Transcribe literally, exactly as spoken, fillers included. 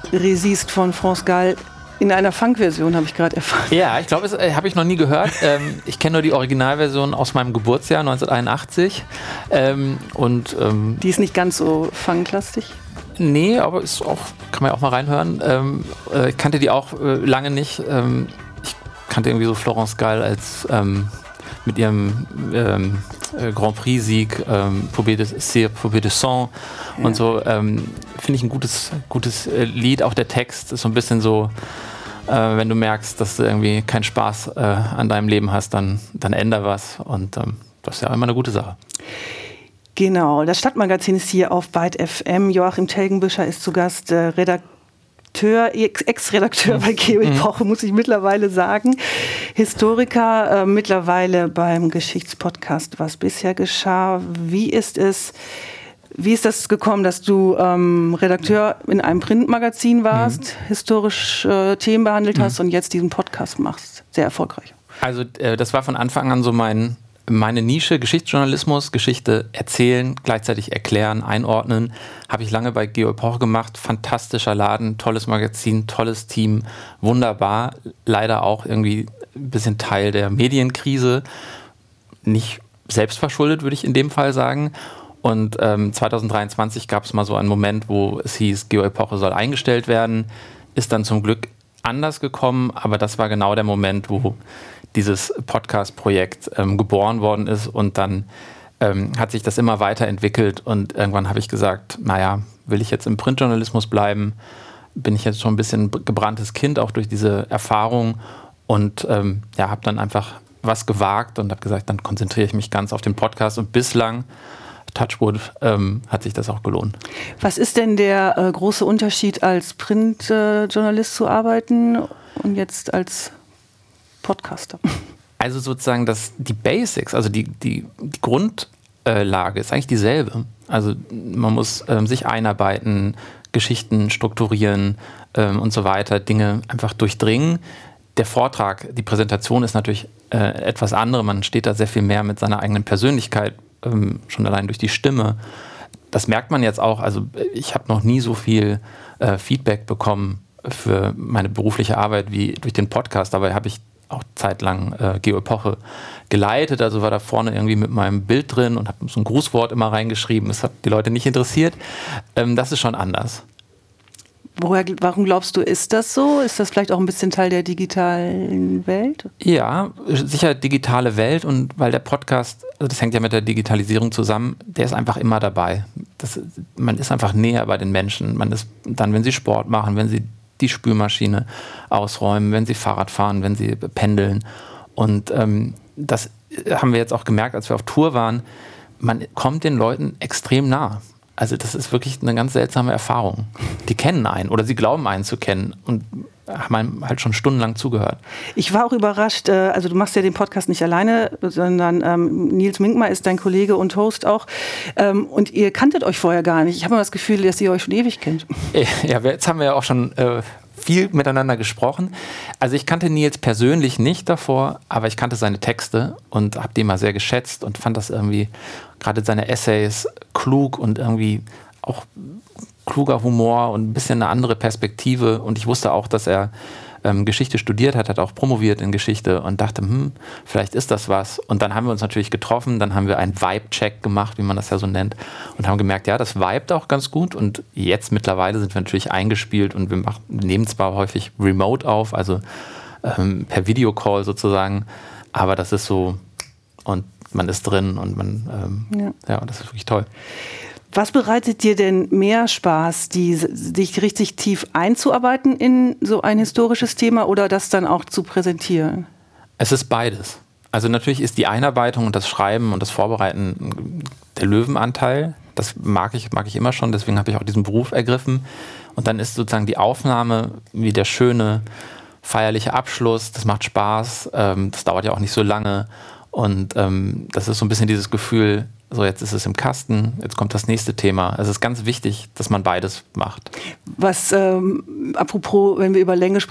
Resist von France Gall in einer Funk-Version, habe ich gerade erfahren. Ja, ich glaube, das äh, habe ich noch nie gehört. Ähm, ich kenne nur die Originalversion aus meinem Geburtsjahr neunzehnhunderteinundachtzig. Ähm, und, ähm, die ist nicht ganz so funklastig? Nee, aber ist auch, kann man ja auch mal reinhören. Ähm, äh, ich kannte die auch äh, lange nicht. Ähm, ich kannte irgendwie so Florence Gall als ähm, mit ihrem ähm, äh, Grand Prix-Sieg, ähm, Poupée de Cire, Poupée de Sang ja. und so. Ähm, Finde ich ein gutes, gutes äh, Lied. Auch der Text ist so ein bisschen so, äh, wenn du merkst, dass du irgendwie keinen Spaß äh, an deinem Leben hast, dann, dann änder was. Und ähm, das ist ja immer eine gute Sache. Genau, das Stadtmagazin ist hier auf Byte F M. Joachim Telgenbüscher ist zu Gast, äh, Redakteur, Ex-Redakteur bei Geo Epoche, muss ich mittlerweile sagen. Historiker, äh, mittlerweile beim Geschichtspodcast Was bisher geschah. Wie ist es, wie ist das gekommen, dass du ähm, Redakteur in einem Printmagazin warst, mhm. historisch äh, Themen behandelt hast mhm. und jetzt diesen Podcast machst? Sehr erfolgreich. Also äh, das war von Anfang an so mein Meine Nische, Geschichtsjournalismus, Geschichte erzählen, gleichzeitig erklären, einordnen, habe ich lange bei Geo Epoche gemacht. Fantastischer Laden, tolles Magazin, tolles Team, wunderbar. Leider auch irgendwie ein bisschen Teil der Medienkrise. Nicht selbstverschuldet, würde ich in dem Fall sagen. Und ähm, zwanzig dreiundzwanzig gab es mal so einen Moment, wo es hieß, Geo Epoche soll eingestellt werden. Ist dann zum Glück anders gekommen, aber das war genau der Moment, wo dieses Podcast-Projekt ähm, geboren worden ist und dann ähm, hat sich das immer weiterentwickelt und irgendwann habe ich gesagt, naja, will ich jetzt im Printjournalismus bleiben, bin ich jetzt schon ein bisschen gebranntes Kind, auch durch diese Erfahrung und ähm, ja, habe dann einfach was gewagt und habe gesagt, dann konzentriere ich mich ganz auf den Podcast und bislang, Touchwood, ähm, hat sich das auch gelohnt. Was ist denn der äh, große Unterschied, als Printjournalist äh, zu arbeiten und jetzt als Podcaster? Also sozusagen das, die Basics, also die, die, die Grundlage ist eigentlich dieselbe. Also man muss ähm, sich einarbeiten, Geschichten strukturieren ähm, und so weiter, Dinge einfach durchdringen. Der Vortrag, die Präsentation ist natürlich äh, etwas andere. Man steht da sehr viel mehr mit seiner eigenen Persönlichkeit, ähm, schon allein durch die Stimme. Das merkt man jetzt auch. Also ich habe noch nie so viel äh, Feedback bekommen für meine berufliche Arbeit wie durch den Podcast. Dabei habe ich auch zeitlang äh, Geo Epoche geleitet, also war da vorne irgendwie mit meinem Bild drin und habe so ein Grußwort immer reingeschrieben. Das hat die Leute nicht interessiert. Ähm, das ist schon anders. Woher, warum glaubst du, ist das so? Ist das vielleicht auch ein bisschen Teil der digitalen Welt? Ja, sicher digitale Welt und weil der Podcast, also das hängt ja mit der Digitalisierung zusammen, der ist einfach immer dabei. Das, man ist einfach näher bei den Menschen. Man ist dann, wenn sie Sport machen, wenn sie die Spülmaschine ausräumen, wenn sie Fahrrad fahren, wenn sie pendeln. Und ähm, das haben wir jetzt auch gemerkt, als wir auf Tour waren. Man kommt den Leuten extrem nah. Also das ist wirklich eine ganz seltsame Erfahrung. Die kennen einen oder sie glauben einen zu kennen und haben einem halt schon stundenlang zugehört. Ich war auch überrascht, also du machst ja den Podcast nicht alleine, sondern ähm, Nils Minkmar ist dein Kollege und Host auch. Ähm, und ihr kanntet euch vorher gar nicht. Ich habe immer das Gefühl, dass ihr euch schon ewig kennt. Ja, jetzt haben wir ja auch schon äh, viel miteinander gesprochen. Also ich kannte Nils persönlich nicht davor, aber ich kannte seine Texte und habe die mal sehr geschätzt und fand das irgendwie, gerade seine Essays, klug und irgendwie auch kluger Humor und ein bisschen eine andere Perspektive. Und ich wusste auch, dass er ähm, Geschichte studiert hat, hat auch promoviert in Geschichte und dachte, hm, vielleicht ist das was. Und dann haben wir uns natürlich getroffen, dann haben wir einen Vibe-Check gemacht, wie man das ja so nennt, und haben gemerkt, ja, das vibet auch ganz gut. Und jetzt mittlerweile sind wir natürlich eingespielt und wir, machen, wir nehmen zwar häufig remote auf, also ähm, per Videocall sozusagen, aber das ist so, und man ist drin und man, ähm, ja. ja, das ist wirklich toll. Was bereitet dir denn mehr Spaß, die, dich richtig tief einzuarbeiten in so ein historisches Thema oder das dann auch zu präsentieren? Es ist beides. Also natürlich ist die Einarbeitung und das Schreiben und das Vorbereiten der Löwenanteil. Das mag ich, mag ich immer schon, deswegen habe ich auch diesen Beruf ergriffen. Und dann ist sozusagen die Aufnahme wie der schöne, feierliche Abschluss. Das macht Spaß, ähm, das dauert ja auch nicht so lange. Und ähm, das ist so ein bisschen dieses Gefühl, so jetzt ist es im Kasten, jetzt kommt das nächste Thema. Es ist ganz wichtig, dass man beides macht. Was, ähm, apropos, wenn wir über Länge sprechen,